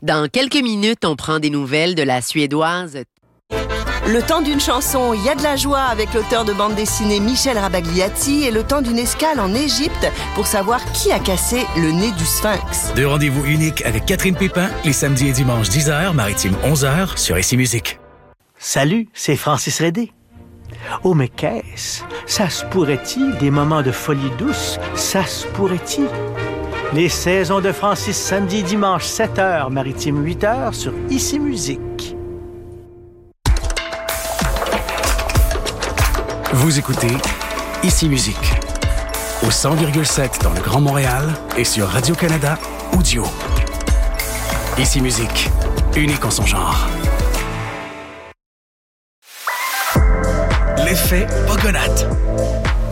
Dans quelques minutes, on prend des nouvelles de la Suédoise. Le temps d'une chanson, il y a de la joie avec l'auteur de bande dessinée Michel Rabagliati et le temps d'une escale en Égypte pour savoir qui a cassé le nez du Sphinx. 2 rendez-vous uniques avec Catherine Pépin, les samedis et dimanches 10h, Maritime 11h sur ICI Musique. Salut, c'est Francis Redé. Oh, mais qu'est-ce? Ça se pourrait-il des moments de folie douce? Ça se pourrait-il? Les saisons de Francis samedi et dimanche 7h, Maritime 8h sur ICI Musique. Vous écoutez ICI Musique au 100,7 dans le Grand Montréal et sur Radio-Canada Audio. ICI Musique, unique en son genre. L'effet